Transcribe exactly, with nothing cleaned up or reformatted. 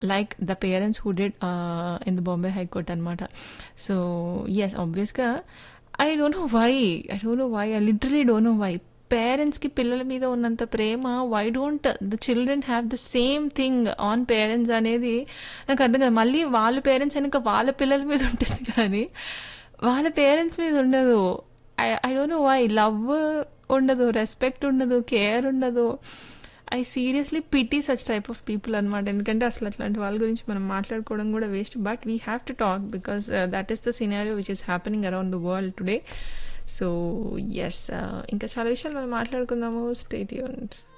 Like the parents who did in the Bombay high court అనమాట. So yes, ఆబ్వియస్గా I don't know why, I don't know why, I literally don't know why పేరెంట్స్కి పిల్లల మీద ఉన్నంత ప్రేమ why don't the children have the same thing on parents అనేది నాకు అర్థం కాదు. మళ్ళీ వాళ్ళ పేరెంట్స్ వెనక వాళ్ళ పిల్లల మీద ఉంటుంది కానీ వాళ్ళ పేరెంట్స్ మీద ఉండదు. I I don't know why. Love ఉండదు, రెస్పెక్ట్ ఉండదు, కేర్ ఉండదు. I seriously PT such type of people అనమాట. ఎందుకంటే అసలు అట్లాంటి వాళ్ళ గురించి మనం మాట్లాడుకోవడం కూడా waste. But we have to talk because that is the scenario which is happening around the world today. So yes, ఇంకా చాలా విషయాలు మనం మాట్లాడుకుందాము. Stay tuned.